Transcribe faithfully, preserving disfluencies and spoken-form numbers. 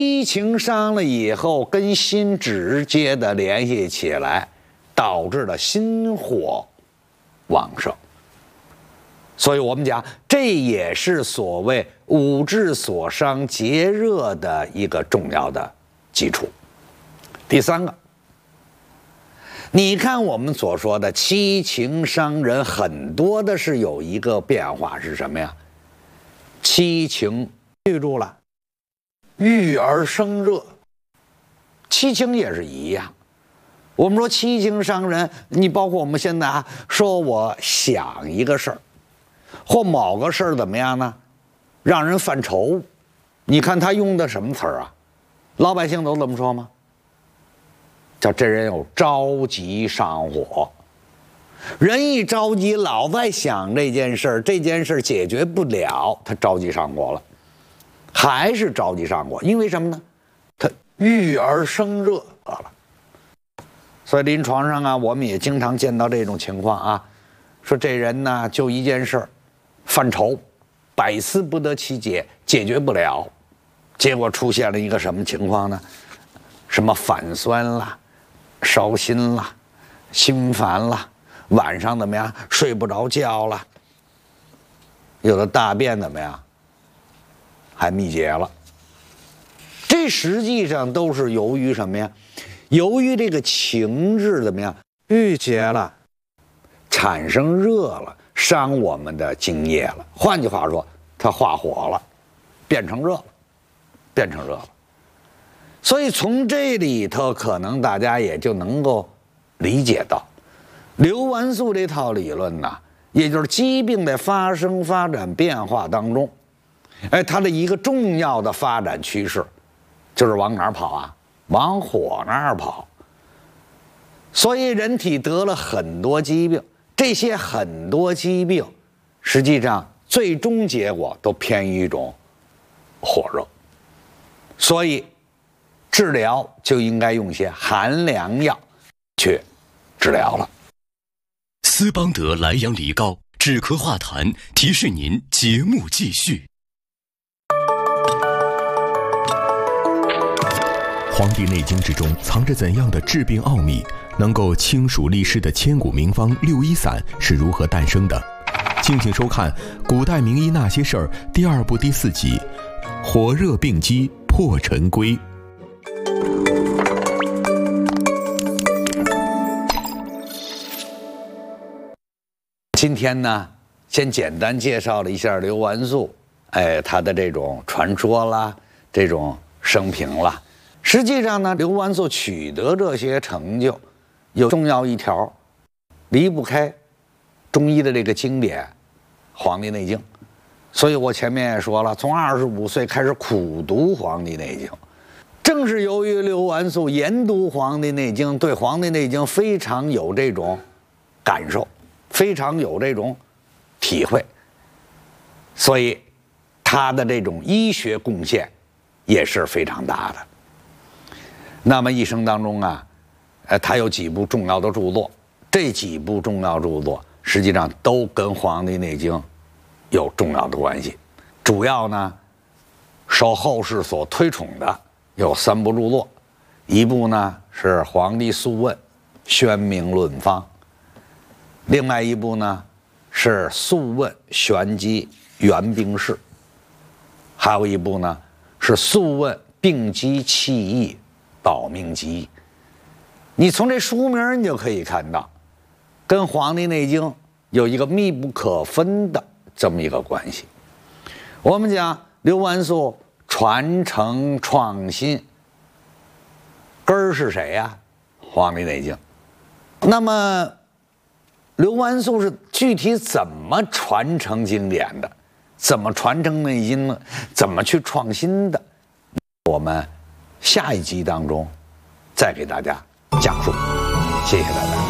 七情伤了以后，跟心直接的联系起来，导致了心火旺盛。所以我们讲，这也是所谓五志所伤节热的一个重要的基础。第三个，你看我们所说的七情伤人，很多的是有一个变化是什么呀？七情记住了，郁而生热，七情也是一样。我们说七情伤人，你包括我们现在啊，说我想一个事儿，或某个事儿怎么样呢？让人犯愁。你看他用的什么词儿啊？老百姓都这么说吗？叫这人有着急上火。人一着急，老在想这件事儿，这件事儿解决不了，他着急上火了，还是着急上火，因为什么呢？他郁而生热了。所以临床上啊，我们也经常见到这种情况啊，说这人呢就一件事儿犯愁，百思不得其解，解决不了，结果出现了一个什么情况呢？什么反酸啦，烧心啦，心烦啦，晚上怎么样睡不着觉了，有的大便怎么样还秘结了。这实际上都是由于什么呀？由于这个情志怎么样郁结了，产生热了，伤我们的津液了。换句话说，它化火了，变成热了，变成热了。所以从这里头，可能大家也就能够理解到，刘完素这套理论呢，也就是疾病的发生、发展、变化当中，哎，它的一个重要的发展趋势，就是往哪儿跑啊？往火那儿跑。所以人体得了很多疾病，这些很多疾病，实际上最终结果都偏于一种火热。所以治疗就应该用些寒凉药去治疗了。 斯邦德莱阳梨膏止咳化痰，提示您节目继续。《黄帝内经》之中藏着怎样的治病奥秘？能够清暑利湿的千古名方六医散是如何诞生的？敬请收看《古代名医那些事儿》第二部第四集《火热病机破陈规》。 今天呢，先简单介绍了一下刘完素，哎，他的这种传说啦，这种生平啦。实际上呢，刘完素取得这些成就，有重要一条，离不开中医的这个经典《黄帝内经》。所以我前面也说了，从二十五岁开始苦读《黄帝内经》，正是由于刘完素研读《黄帝内经》，对《黄帝内经》非常有这种感受，非常有这种体会，所以他的这种医学贡献也是非常大的。那么一生当中啊，呃，他有几部重要的著作，这几部重要著作实际上都跟《黄帝内经》有重要的关系。主要呢，受后世所推崇的有三部著作，一部呢是《黄帝素问·宣明论方》，另外一部呢是《素问·玄机原病释》，还有一部呢是《素问·病机气义保命集》。你从这书名你就可以看到，跟《黄帝内经》有一个密不可分的这么一个关系。我们讲刘完素传承创新，根儿是谁呀？《黄帝内经》。那么刘完素是具体怎么传承经典的，怎么传承内经呢？怎么去创新的？我们下一集当中再给大家讲述。谢谢大家。